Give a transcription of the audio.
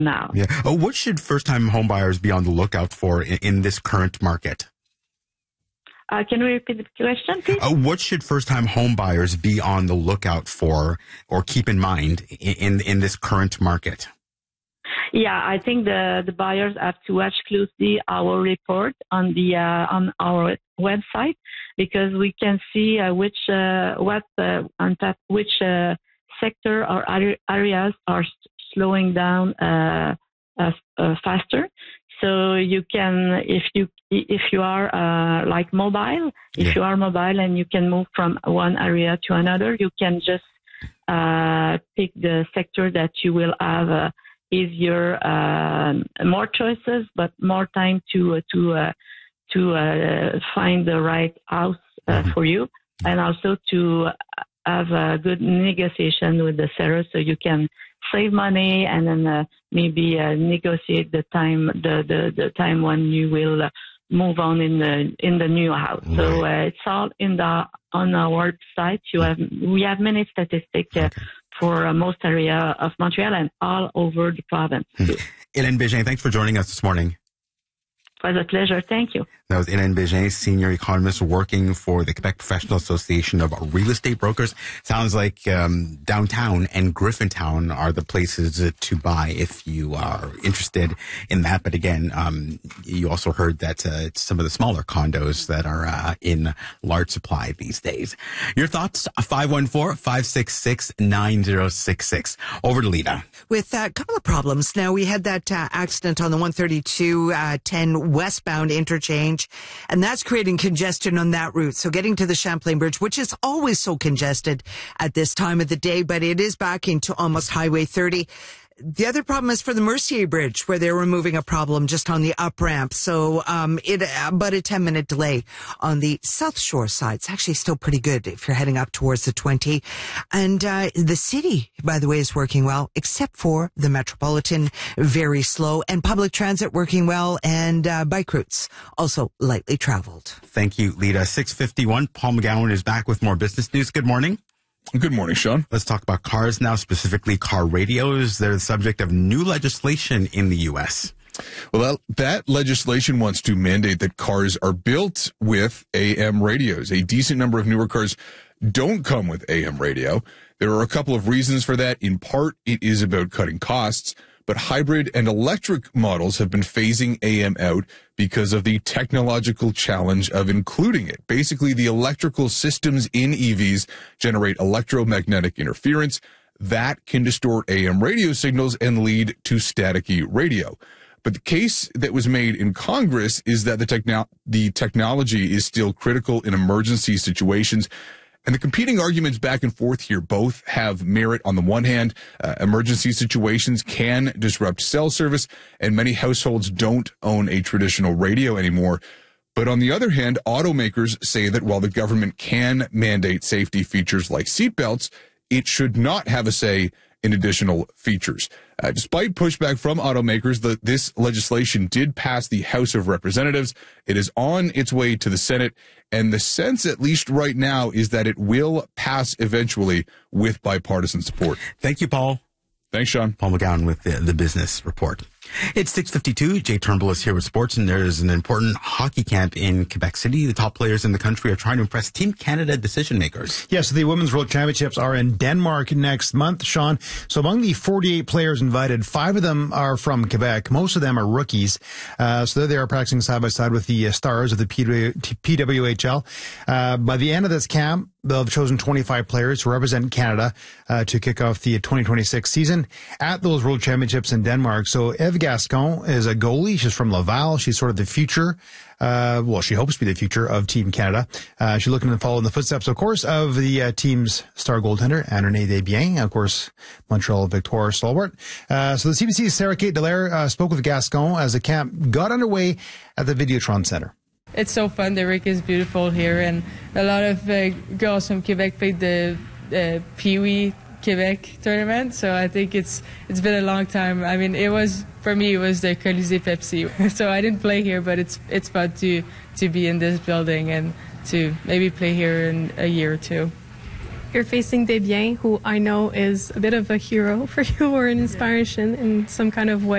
now. Yeah. What should first-time homebuyers be on the lookout for in this current market? Can we repeat the question, please? What should first-time homebuyers be on the lookout for or keep in mind in this current market? Yeah, I think the buyers have to watch closely our report on our website, because we can see which sector or areas are slowing down faster. So you can, if you are like mobile, if you are mobile and you can move from one area to another, you can just pick the sector that you will have easier, more choices, but more time to find the right house for you, and also to have a good negotiation with the seller, so you can save money and then maybe negotiate the time when you will move on in the new house. Right. So it's all on our website. We have many statistics for most area of Montreal and all over the province. Hélène Bégin, thanks for joining us this morning. It was a pleasure. Thank you. That was Hélène Bégin, senior economist working for the Quebec Professional Association of Real Estate Brokers. Sounds like downtown and Griffintown are the places to buy if you are interested in that. But again, you also heard that it's some of the smaller condos that are in large supply these days. Your thoughts? 514-566-9066. Over to Lita. With a couple of problems. Now, we had that accident on the 132-10 westbound interchange, and that's creating congestion on that route. So getting to the Champlain Bridge, which is always so congested at this time of the day, but it is back into almost Highway 30. The other problem is for the Mercier Bridge, where they're removing a problem just on the up ramp. So, about a 10-minute delay on the South Shore side. It's actually still pretty good if you're heading up towards the 20. And, the city, by the way, is working well, except for the Metropolitan, very slow, and public transit working well, and, bike routes also lightly traveled. Thank you, Lita. 6:51. Paul McGowan is back with more business news. Good morning. Good morning, Sean. Let's talk about cars now, specifically car radios. They're the subject of new legislation in the U.S. Well, that legislation wants to mandate that cars are built with AM radios. A decent number of newer cars don't come with AM radio. There are a couple of reasons for that. In part, it is about cutting costs, but hybrid and electric models have been phasing AM out because of the technological challenge of including it. Basically, the electrical systems in EVs generate electromagnetic interference that can distort AM radio signals and lead to staticky radio. But the case that was made in Congress is that the technology is still critical in emergency situations. And the competing arguments back and forth here both have merit. On the one hand, emergency situations can disrupt cell service, and many households don't own a traditional radio anymore. But on the other hand, automakers say that while the government can mandate safety features like seatbelts, it should not have a say in additional features. Despite pushback from automakers, this legislation did pass the House of Representatives. It is on its way to the Senate, and the sense, at least right now, is that it will pass eventually with bipartisan support. Thank you, Paul. Thanks, Sean. Paul McGowan with the business report. It's 6:52. Jay Turnbull is here with sports, and there's an important hockey camp in Quebec City. The top players in the country are trying to impress Team Canada decision makers. Yes, the Women's World Championships are in Denmark next month, Sean. So among the 48 players invited, 5 of them are from Quebec. Most of them are rookies. So they are practicing side by side with the stars of the PWHL. By the end of this camp, they'll have chosen 25 players to represent Canada to kick off the 2026 season at those World Championships in Denmark. So Eve Gascon is a goalie. She's from Laval. She's sort of the future, she hopes to be the future of Team Canada. She's looking to follow in the footsteps, of course, of the team's star goaltender, Anne-Renée Desbiens, of course, Montreal Victoire stalwart. So the CBC's Sarah Kate Dallaire spoke with Gascon as the camp got underway at the Videotron Center. It's so fun. The rink is beautiful here, and a lot of girls from Quebec played the Pee-wee Quebec tournament. So I think it's been a long time. I mean, for me it was the Colisée Pepsi. So I didn't play here, but it's fun to be in this building and to maybe play here in a year or two. You're facing Desbiens, who I know is a bit of a hero for you or an inspiration in some kind of way.